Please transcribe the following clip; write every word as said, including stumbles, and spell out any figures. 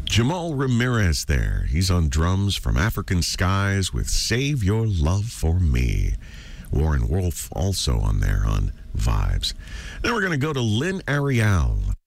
Jamal Ramirez there. He's on drums from African Skies with Save Your Love for Me. Warren Wolf also on there on Vibes. Then we're going to go to Lynn Ariel.